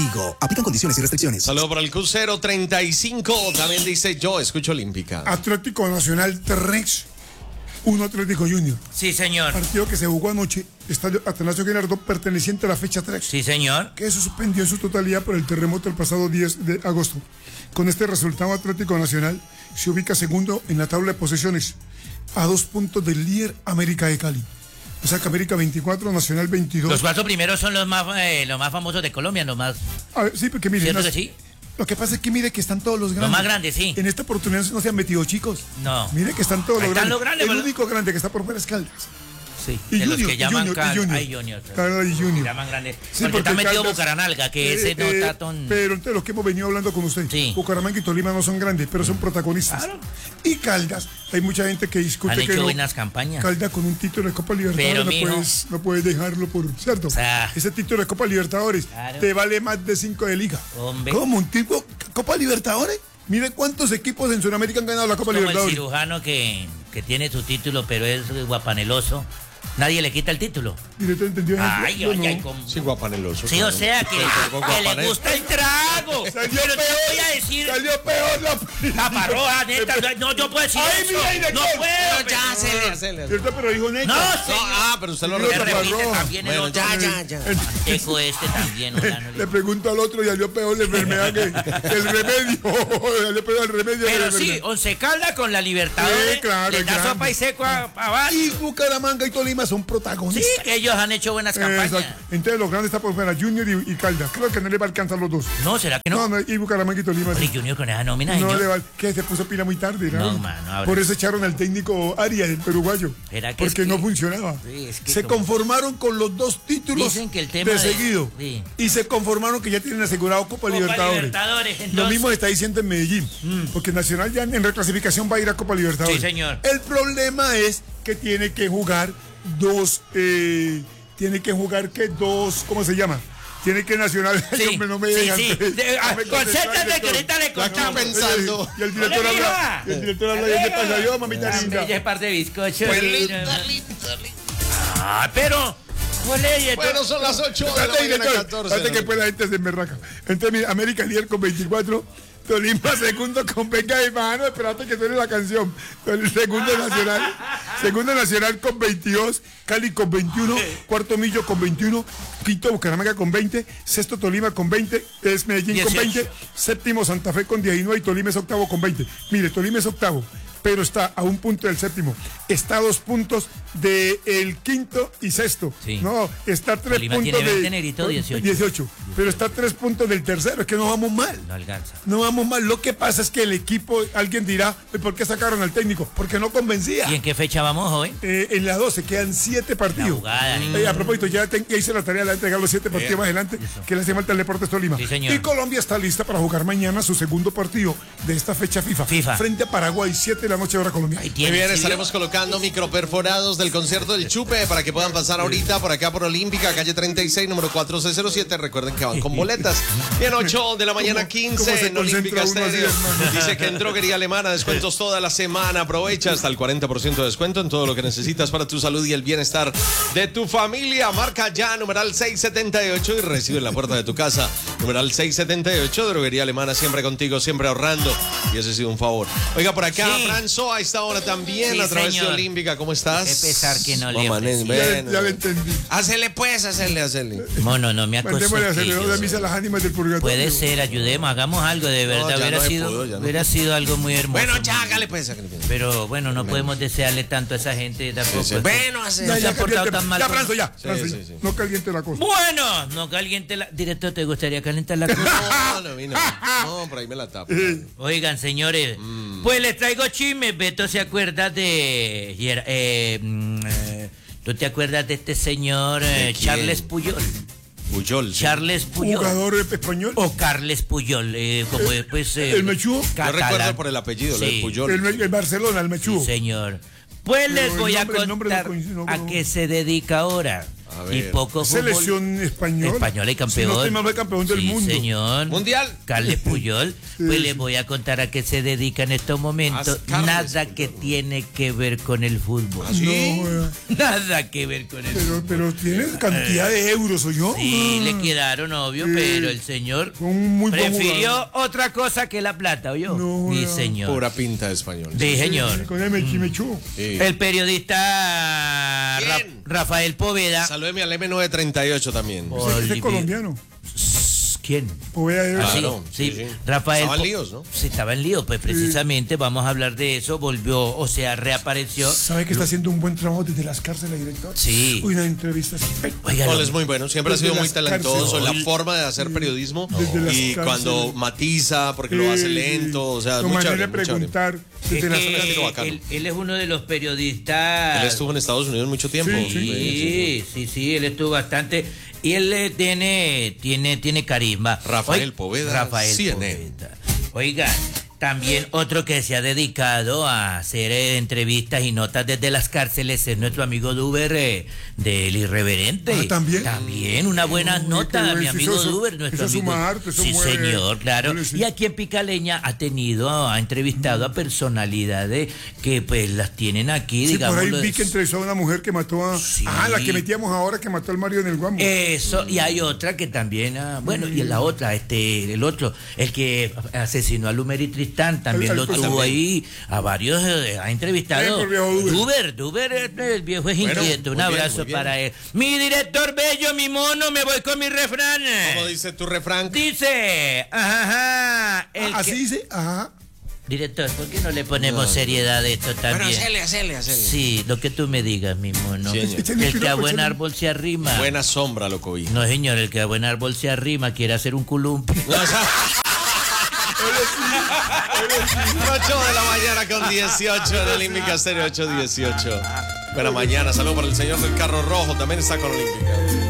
Aplican condiciones y restricciones. Saludo para el crucero 35. También dice yo escucho Olímpica. Atlético Nacional 3, 1 Atlético Junior. Sí, señor. Partido que se jugó anoche, Estadio Atanasio Girardot, perteneciente a la fecha 3. Sí, señor. Que se suspendió en su totalidad por el terremoto el pasado 10 de agosto. Con este resultado, Atlético Nacional se ubica segundo en la tabla de posiciones, a 2 puntos del líder América de Cali. O sea que América 24, Nacional 22. Los 4 primeros son los más famosos de Colombia, los más. A ver, sí, porque mire. ¿Cierto que sí? Lo que pasa es que mire que están todos los grandes. Los más grandes, sí. En esta oportunidad no se han metido chicos. No. Mire que están todos Ahí los están grandes. los grandes, El pero- único grande que está por fuera es Caldas. Sí, Y de Junior, los que llaman Junior. Junior. Caldas y Junior. Llaman grandes. Sí, porque está metido Caldas- Bucaranalga, que ese no está tan. Pero entre los que hemos venido hablando con usted, Sí. Bucaramanga y Tolima no son grandes, pero son protagonistas. Claro. Y Caldas, hay mucha gente que discute Han que hecho no. buenas campañas. Caldas con un título de Copa Libertadores Pero, no, mijo. no puedes dejarlo por cierto. O sea. Ese título de Copa Libertadores Claro. te vale más de 5 de liga. Hombre. ¿Cómo? ¿Un tipo Copa Libertadores? Mire cuántos equipos en Sudamérica han ganado la Copa Como el Libertadores. cirujano que tiene su título, pero es guapaneloso. Nadie le quita el título. Mire, ¿te entendió? Ay, Yo ay, no. ay, como. Sí, guapaneloso. Sí, o sea que le guapanel. gusta el trago. Salió Pero te peor, voy a decir. Salió peor la Taparroja, neta. No, yo puedo decir Ay, eso. mira, director. No puedo. Ya, pero- hacele. ¿Cierto? Pero dijo Neca. No, No, señor. pero usted lo Yo Que repite. taparroja. repite también el Bueno, otro. ya. Eco este también, Olano. Le pregunto al otro y salió peor la enfermedad que el remedio. Salió peor el remedio. que la Pero sí, enfermedad. Once Caldas con la Libertadores. Sí, claro, Le da grande. sopa y seco a Vaz. Y Bucaramanga y Tolima son protagonistas. Sí, que ellos han hecho buenas campañas. Exacto. Entonces los grandes están por fuera, Junior y Caldas. Creo que no le va a alcanzar los dos. No, ¿será que no? No, y Bucaramanga y Tolima. Hombre, Sí. Junior con esa nómina, No señor. le va, que se puso pila muy tarde, ¿no? No, mano, ahora- Por eso echaron al técnico Arias, el peruguayo. ¿Será que Porque es no que- funcionaba. Sí, es que Se como- conformaron con los 2 títulos Dicen que el tema de de- seguido. sí. Y se conformaron que ya tienen asegurado Copa Libertadores. Libertadores, Lo entonces. mismo está diciendo en Medellín. Porque Nacional ya en reclasificación va a ir a Copa Libertadores. Sí, señor. El problema es que tiene que jugar dos. ¿Cómo se llama? Tiene que Nacional. Sí, Hombre, no me sí, dejan. sí. Concéntrate que ahorita le contamos. pensando. Y el director Hola, habla. mija. Y el director habla y él le pasa yo, mamita linda. Bella par de bizcochos. Pues mira. linda. Ah, pero. Ole, y entonces- Bueno, son las 8 de la Espérate, mañana, director, 14. espérate que pues la gente se emberraca. Entonces, mira, América líder con 24, Tolima segundo con Venga y Mano, espérate que suene la canción. Segundo Nacional con 22, Cali con 21, cuarto Millo con 21, quinto Bucaramanga con 20, sexto Tolima con 20, es Medellín con 18. 20, séptimo Santa Fe con 19 y Tolima es octavo con 20. Mire, Tolima es octavo, pero está a 1 punto del séptimo, está a 2 puntos del quinto y sexto. Sí. No, está a 3 Tolima puntos tiene 20, de Negrito, 18. 18, pero está a 3 puntos del tercero, es que no vamos mal. No alcanza. No vamos mal. Lo que pasa es que el equipo, alguien dirá, ¿por qué sacaron al técnico? Porque no convencía. ¿Y en qué fecha vamos, joven? En las 12 quedan 7 partidos. La jugada, niño. A propósito, ya hice la tarea de entregar los 7 partidos más adelante que le hace falta al Deportes Tolima. Sí, señor. Y Colombia está lista para jugar mañana su segundo partido de esta fecha FIFA. Frente a Paraguay, 7 de la noche hora Colombia. Ahí Muy tiene, bien, ¿sí? estaremos colocando microperforados del concierto del Chupe para que puedan pasar ahorita por acá por Olímpica, calle 36, número 4607. Recuerden que van con boletas. Bien, 8 de la mañana, ¿Cómo 15 se en Olímpica concentra uno así, Estéreo. hermano? Dice que en Droguería Alemana descuentos toda la semana. Aprovecha hasta el 40% de descuento en todo lo que necesitas para tu salud y el bienestar de tu familia. Marca ya numeral 678 y recibe en la puerta de tu casa. Numeral 678, Droguería Alemana, siempre contigo, siempre ahorrando. Y ese ha sido un favor. Oiga, por acá, Sí. Franzo, a esta hora también, Sí, a través señor. de Olímpica. ¿Cómo estás? Qué pesar que no le Guamanes, ofrecí. ven. Ya le entendí. Hacele pues, hacele. Mono, no me acosté. Mandémosle a hacer la misa a las ánimas del purgatorio. Puede ser, ayudemos, hagamos algo, de verdad. ya hubiera no se sido, pudo, ya no. hubiera sido algo muy hermoso. Bueno, ya, hágale pues. Hágale pues. Pero bueno, no podemos desearle tanto a esa gente tampoco. Sí. Bueno, hace. No se ha portado tan mal. Ya, con- Franzo, ya. Sí, Franzo, sí, ya. sí. No caliente la cosa. Bueno, no caliente la. Director, ¿te gustaría calentar la cosa? No, vino. No, por ahí me la tapo. Oigan, señores, pues les traigo chismes. Beto se acuerda de. ¿Tú te acuerdas de este señor ¿De quién? Charles Puyol? Puyol. Sí. Charles Puyol. Jugador español. O Carles Puyol, como pues. ¿El Mechudo? Yo catalán. recuerdo por el apellido, lo de Sí. Puyol. El Barcelona, el Mechudo. Sí, señor. Pues Pero les el voy nombre- a el nombre no contar coincide, no, a no. qué se dedica ahora. A ver. Y poco fútbol. Selección española. Española y campeón. Si no estoy mal, fue campeón del Sí, mundo. señor. Mundial. Carles Puyol. Pues les voy a contar a qué se dedica en estos momentos. Carnes, Nada que tiene que ver con el fútbol. No, Nada que ver con el fútbol. pero tienes cantidad de euros, ¿o yo? Sí, le quedaron, obvio, pero el señor Fue un muy buen prefirió jugador. otra cosa que la plata, ¿oyó? No, Mi no. señor. Pura pinta de español. Sí, señor. Con él me echó. Sí. El periodista ¿Quién? Rafael Poveda. Salúdeme al M938 también. Oh. Ese es Olivier. colombiano. ¿Quién? Poveda es- Ah, sí, Claro, sí, sí. Rafael. Estaba en líos, ¿no? Sí, estaba en líos, pues precisamente vamos a hablar de eso. Volvió, o sea, reapareció. ¿Sabe que está haciendo un buen trabajo desde las cárceles, director? Sí. Uy, una entrevista espectacular. Oiga, Él lo- es muy bueno, siempre ha Desde sido muy las talentoso en la cárceles. forma de hacer periodismo Desde las y cárceles. cuando matiza, porque lo hace lento, o sea, es Su muy manera chévere, de muy chévere. preguntar es desde las que cárceles. bacano. él es uno de los periodistas. Él estuvo en Estados Unidos mucho tiempo. Sí, él estuvo bastante. Y él tiene carisma. Rafael Poveda, Rafael CNN. Poveda. Oiga, también otro que se ha dedicado a hacer entrevistas y notas desde las cárceles es nuestro amigo Duber del Irreverente. Ah, ¿también? También, una buena Uy, nota, qué mi bueno, amigo eso- Duber, nuestro eso amigo. suma arte, eso sí, mueve. señor, claro. Vale, sí. Y aquí en Picaleña ha entrevistado a personalidades que pues las tienen aquí, Sí, digamos. por ahí vi que entrevistó a una mujer que mató a... Sí. Ah, la que metíamos ahora que mató al marido en el Guamo. Eso, y hay otra que también, bueno, y la otra, el otro, el que asesinó a Lumer y Tristán, también El- lo el- tuvo también. ahí, a varios, ha entrevistado. Por viejo Duber. Duber, el viejo es Bueno, inquieto, un muy bien, abrazo muy bien. para él. Mi director bello, mi mono, me voy con mi refrán. ¿Cómo dice tu refrán? Dice, ajá, el Así que- dice, ajá. Director, ¿por qué no le ponemos seriedad a esto también? hacele. Sí, lo que tú me digas, mi mono. Sí, señor. Échale El que a piropo, buen échale. árbol se arrima. Buena sombra lo cobí. No, señor, el que a buen árbol se arrima quiere hacer un columpio. 8 de la mañana con 18 en Olímpica Estéreo 818. Buena mañana, saludos para el señor del carro rojo, también está con Olímpica.